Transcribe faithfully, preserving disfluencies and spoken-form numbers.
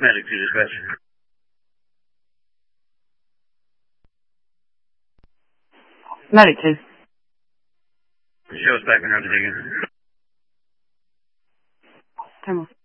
Medic to dispatch. Medic two. Show us back when you're digging. Ten more.